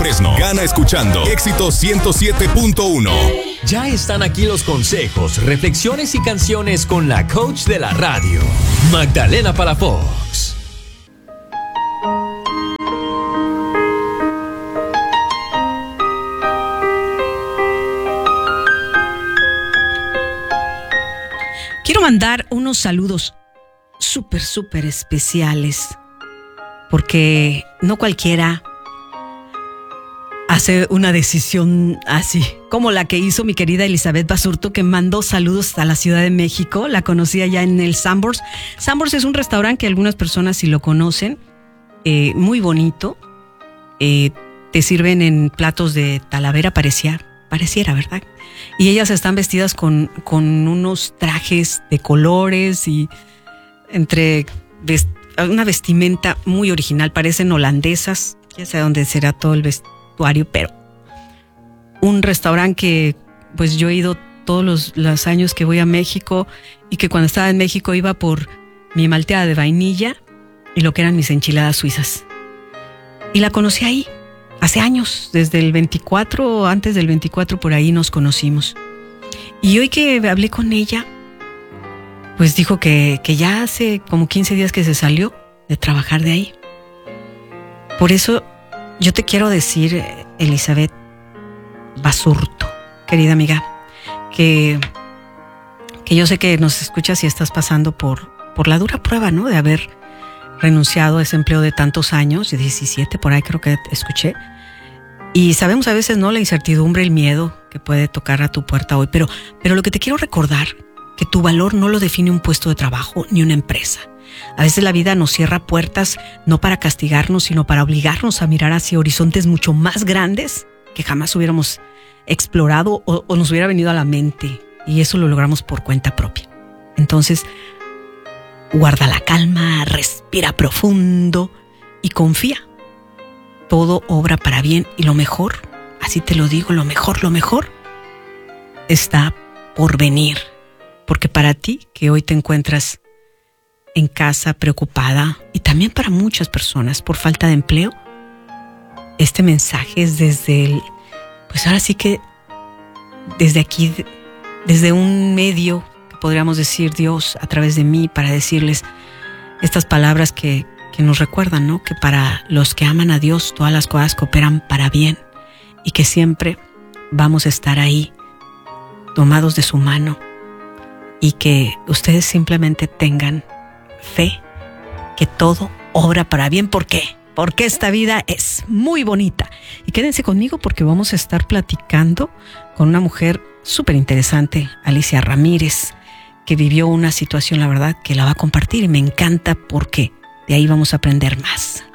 Fresno. Gana escuchando Éxito 107.1. Ya están aquí los consejos, reflexiones y canciones con la coach de la radio, Magdalena Palafox. Quiero mandar unos saludos súper especiales, porque no cualquiera hace una decisión así, como la que hizo mi querida Elizabeth Basurto, que mandó saludos a la Ciudad de México. La conocí allá en el Sambors. Sambors es un restaurante que algunas personas sí lo conocen, muy bonito. Te sirven en platos de Talavera, pareciera, ¿verdad? Y ellas están vestidas con unos trajes de colores y una vestimenta muy original, parecen holandesas, ya sé dónde será todo el vestuario, pero un restaurante que pues yo he ido todos los años que voy a México, y que cuando estaba en México iba por mi malteada de vainilla y lo que eran mis enchiladas suizas. Y la conocí ahí, hace años, desde el 24, antes del 24 por ahí nos conocimos. Y hoy que hablé con ella, pues dijo que ya hace como 15 días que se salió de trabajar de ahí. Por eso yo te quiero decir, Elizabeth Basurto, querida amiga, que yo sé que nos escuchas y estás pasando por la dura prueba, ¿no? De haber renunciado a ese empleo de tantos años, de 17, por ahí creo que escuché. Y sabemos a veces, ¿no?, la incertidumbre, el miedo que puede tocar a tu puerta hoy. Pero lo que te quiero recordar, que tu valor no lo define un puesto de trabajo ni una empresa. A veces la vida nos cierra puertas no para castigarnos, sino para obligarnos a mirar hacia horizontes mucho más grandes que jamás hubiéramos explorado o nos hubiera venido a la mente. Y eso lo logramos por cuenta propia. Entonces, guarda la calma, respira profundo y confía. Todo obra para bien, y lo mejor, así te lo digo, lo mejor está por venir. Porque para ti, que hoy te encuentras en casa preocupada, y también para muchas personas por falta de empleo, este mensaje es pues ahora sí que desde aquí, desde un medio que podríamos decir Dios a través de mí, para decirles estas palabras que nos recuerdan, ¿no?, que para los que aman a Dios todas las cosas cooperan para bien, y que siempre vamos a estar ahí tomados de su mano, y que ustedes simplemente tengan fe que todo obra para bien. ¿Por qué? Porque esta vida es muy bonita. Y quédense conmigo, porque vamos a estar platicando con una mujer súper interesante, Alicia Ramírez, que vivió una situación, la verdad, que la va a compartir, y me encanta porque de ahí vamos a aprender más.